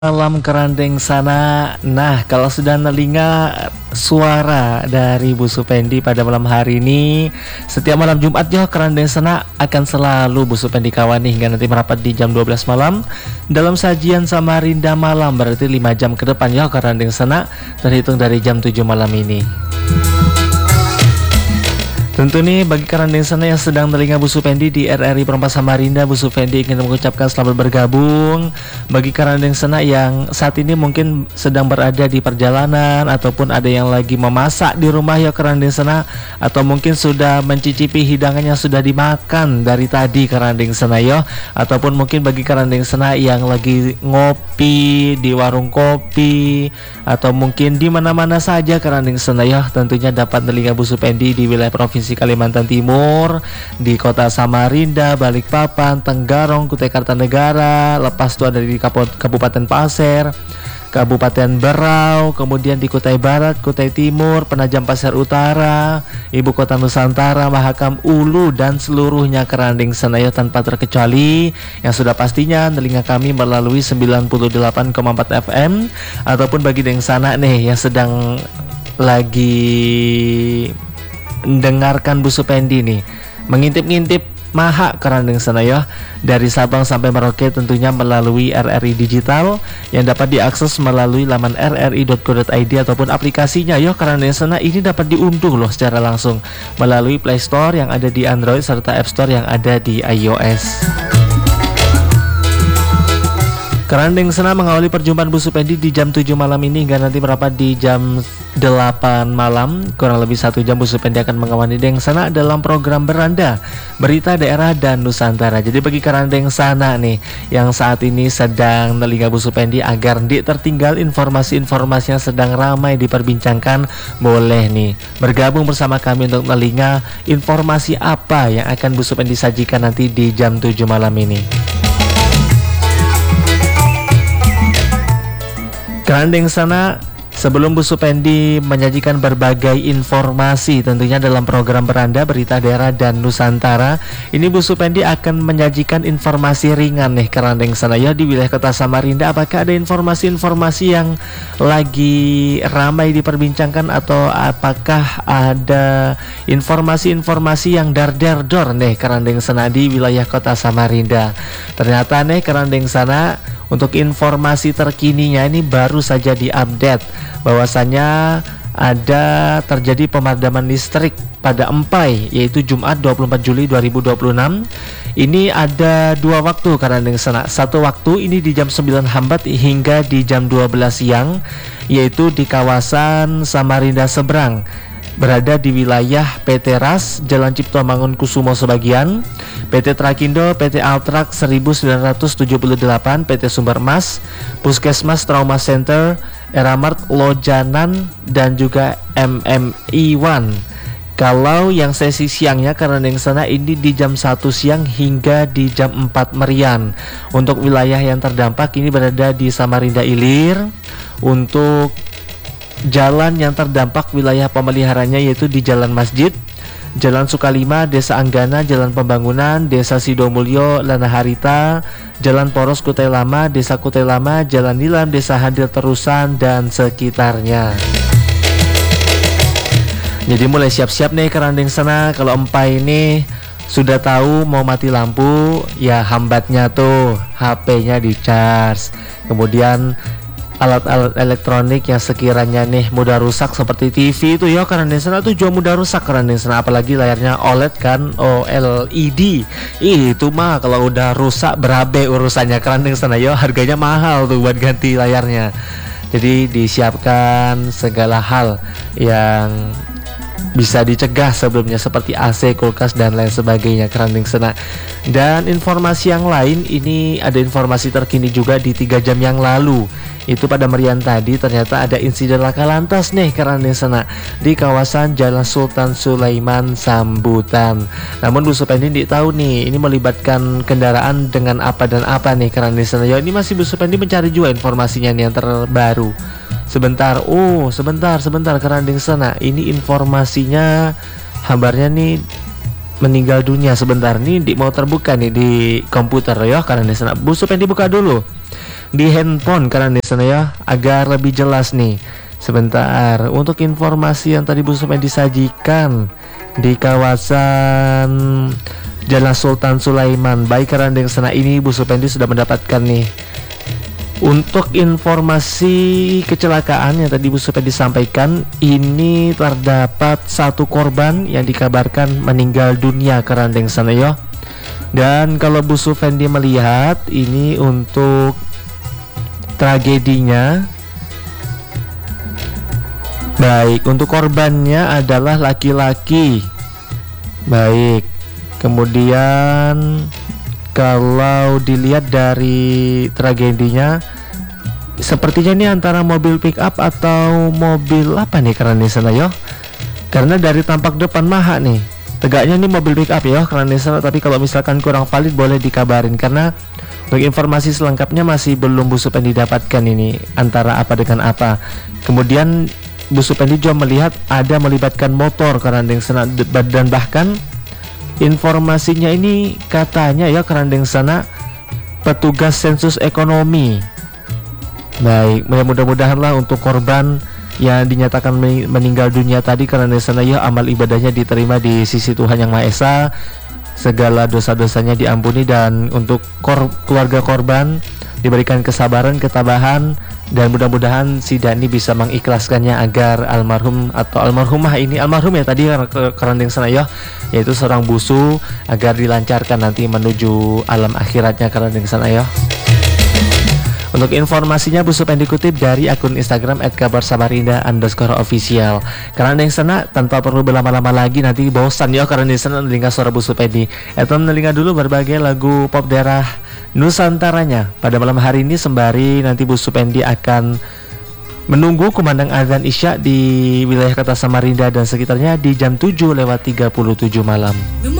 Malam kerandeng sana. Nah, kalau sudah telinga suara dari Bu Supendi pada malam hari ini, setiap malam Jumat ya kerandeng sana akan selalu Bu Supendi kawani hingga nanti merapat di jam 12 malam dalam sajian Samarinda malam, berarti 5 jam ke depan ya kerandeng sana terhitung dari jam 7 malam ini. Tentu nih bagi kerandeng sana yang sedang telinga Bu Supendi di RRI Perempat Samarinda, Bu Supendi ingin mengucapkan selamat bergabung. Bagi kerandeng sana yang saat ini mungkin sedang berada di perjalanan ataupun ada yang lagi memasak di rumah ya kerandeng sana, atau mungkin sudah mencicipi hidangan yang sudah dimakan dari tadi kerandeng sana ya, ataupun mungkin bagi kerandeng sana yang lagi ngopi di warung kopi atau mungkin di mana-mana saja kerandeng sana ya, tentunya dapat telinga Bu Supendi di wilayah Provinsi Kalimantan Timur, di kota Samarinda, Balikpapan, Tenggarong, Kutai Kartanegara, lepas itu ada di Kabupaten Pasir, Kabupaten Berau, kemudian di Kutai Barat, Kutai Timur, Penajam Pasir Utara, Ibu Kota Nusantara, Mahakam Ulu, dan seluruhnya kerandeng senayo tanpa terkecuali yang sudah pastinya telinga kami melalui 98,4 FM, ataupun bagi deng sana nih yang sedang lagi mendengarkan Bu Supendi nih mengintip-ngintip maha kerandeng sana ya, dari Sabang sampai Merauke, tentunya melalui RRI Digital yang dapat diakses melalui laman rri.co.id ataupun aplikasinya ya kerandeng sana ini dapat diunduh loh secara langsung melalui Play Store yang ada di Android serta App Store yang ada di iOS. Kerandeng sana mengawali perjumpaan Bu Supendi di jam 7 malam ini hingga nanti merapat di jam 8 malam. Kurang lebih 1 jam Bu Supendi akan mengawani deng sana dalam program Beranda, Berita Daerah dan Nusantara. Jadi bagi kerandeng sana nih yang saat ini sedang telinga Bu Supendi agar tidak tertinggal informasi-informasi yang sedang ramai diperbincangkan, boleh nih bergabung bersama kami untuk telinga informasi apa yang akan Bu Supendi sajikan nanti di jam 7 malam ini. Kerandeng sana, sebelum Bu Supendi menyajikan berbagai informasi tentunya dalam program Beranda, Berita Daerah dan Nusantara, ini Bu Supendi akan menyajikan informasi ringan nih kerandeng sana ya di wilayah kota Samarinda. Apakah ada informasi-informasi yang lagi ramai diperbincangkan atau apakah ada informasi-informasi yang dar-dar-dor nih kerandeng sana di wilayah kota Samarinda? Ternyata nih kerandeng sana, untuk informasi terkininya ini baru saja diupdate bahwasannya ada terjadi pemadaman listrik pada Empai, yaitu Jumat 24 Juli 2026. Ini ada 2 waktu kerandeng sana. Satu waktu ini di jam 9 Hambat hingga di jam 12 siang, yaitu di kawasan Samarinda Seberang, berada di wilayah PT RAS, Jalan Cipto Mangunkusumo sebagian, PT Trakindo, PT Altrak 1978, PT Sumber Mas, Puskesmas Trauma Center, Eramart Lojanan, dan juga MMI One. Kalau yang sesi siangnya kerandeng sana ini di jam 1 siang hingga di jam 4 merian. Untuk wilayah yang terdampak ini berada di Samarinda Ilir. Untuk jalan yang terdampak wilayah pemeliharanya yaitu di Jalan Masjid, Jalan Sukalima, Desa Anggana, Jalan Pembangunan, Desa Sidomulyo, Lana Harita, Jalan Poros Kutai Lama, Desa Kutai Lama, Jalan Nilam, Desa Hadir Terusan, dan sekitarnya. Jadi mulai siap-siap nih kerandeng sana. Kalau Empai ini sudah tahu mau mati lampu, ya hambatnya tuh HP-nya di charge. Kemudian alat-alat elektronik yang sekiranya nih mudah rusak seperti TV itu ya kerandeng sana tuh juga mudah rusak kerandeng sana, apalagi layarnya OLED kan, OLED itu mah kalau udah rusak berabe urusannya kerandeng sana ya, harganya mahal tuh buat ganti layarnya. Jadi disiapkan segala hal yang bisa dicegah sebelumnya seperti AC, kulkas, dan lain sebagainya kerandeng sana. Dan informasi yang lain, ini ada informasi terkini juga di 3 jam yang lalu. Itu pada merian tadi ternyata ada insiden laka lantas nih kerandeng sana di kawasan Jalan Sultan Sulaiman Sambutan. Namun Bu Supendi tidak tahu nih ini melibatkan kendaraan dengan apa dan apa nih kerandeng sana. Ya ini masih Bu Supendi mencari juga informasinya nih yang terbaru. Sebentar kerandeng sana. Ini informasinya hambarnya nih meninggal dunia sebentar nih mau terbuka nih di komputer ya kerandeng sana. Bu Supendi buka dulu. di handphone karena di sana ya, agar lebih jelas nih. Sebentar, untuk informasi yang tadi Bu Supendi disajikan di kawasan Jalan Sultan Sulaiman, baik karena di sana ini Bu Supendi sudah mendapatkan nih. Untuk informasi kecelakaan yang tadi Bu Supendi sampaikan, ini terdapat satu korban yang dikabarkan meninggal dunia karena di sana ya. Dan kalau Bu Supendi melihat ini untuk tragedinya, baik, untuk korbannya adalah laki-laki. Baik, kemudian kalau dilihat dari tragedinya, sepertinya ini antara mobil pick up atau mobil apa nih karena di sana ya? Karena dari tampak depan maha nih, tegaknya ini mobil pick up ya karena di sana. Tapi kalau misalkan kurang valid boleh dikabarin, karena untuk informasi selengkapnya masih belum Bu Supendi dapatkan ini antara apa dengan apa. Kemudian Bu Supendi juga melihat ada melibatkan motor kerandeng sana, dan bahkan informasinya ini katanya ya kerandeng sana petugas sensus ekonomi. Baik, mudah-mudahan lah untuk korban yang dinyatakan meninggal dunia tadi kerandeng sana ya, amal ibadahnya diterima di sisi Tuhan Yang Maha Esa, segala dosa-dosanya diampuni, dan untuk keluarga korban diberikan kesabaran, ketabahan, dan mudah-mudahan si Dani bisa mengikhlaskannya agar almarhum atau almarhumah ini, almarhum ya tadi kerandeng sana ya, yaitu seorang busu, agar dilancarkan nanti menuju alam akhiratnya kerandeng sana ya. Untuk informasinya Bu Supendi kutip dari akun Instagram @kabarsamarinda_official. Karena yang sana tanpa perlu berlama-lama lagi, nanti bosan ya karena yang sana mendengar suara Bu Supendi. Atau menelinga dulu berbagai lagu pop daerah Nusantaranya pada malam hari ini, sembari nanti Bu Supendi akan menunggu kumandang azan Isya di wilayah kota Samarinda dan sekitarnya di jam 7:37 malam.